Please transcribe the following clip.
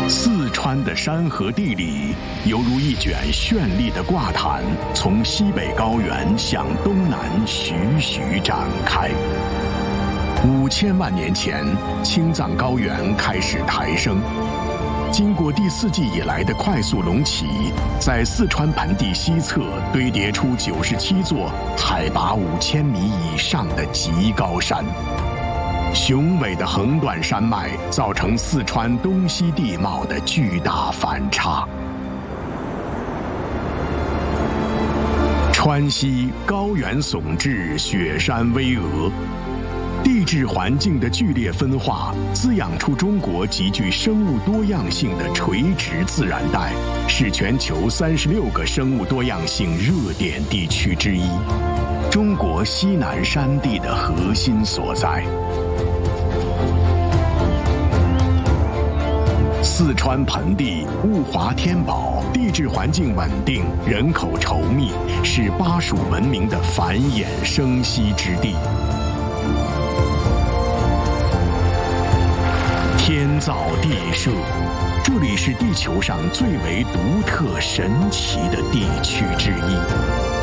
四川的山河地理犹如一卷绚丽的挂毯，从西北高原向东南徐徐展开。5000万年前，青藏高原开始抬升。经过第4纪以来的快速隆起，在四川盆地西侧堆叠出97座海拔5000米以上的极高山。雄伟的横断山脉造成四川东西地貌的巨大反差。川西高原耸峙，雪山巍峨，地质环境的剧烈分化滋养出中国极具生物多样性的垂直自然带，是全球36个生物多样性热点地区之一，中国西南山地的核心所在。四川盆地物华天宝，地质环境稳定，人口稠密，是巴蜀文明的繁衍生息之地。天造地设，这里是地球上最为独特神奇的地区之一。